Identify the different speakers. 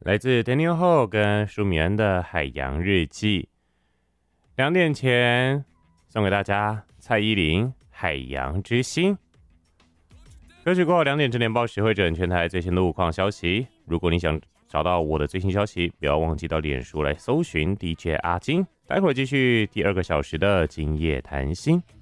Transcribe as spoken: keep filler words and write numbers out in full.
Speaker 1: 来自 Daniel Ho 跟舒米恩的《海洋日记》。两点前送给大家蔡依林《海洋之心》。歌曲过后两点之前报时会整全台最新路况消息。如果你想找到我的最新消息，不要忘记到脸书来搜寻 D J 阿金。待会儿继续第二个小时的今夜谈心。